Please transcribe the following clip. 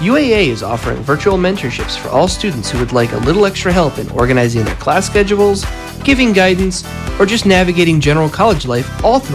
UAA is offering virtual mentorships for all students who would like a little extra help in organizing their class schedules, giving guidance, or just navigating general college life all through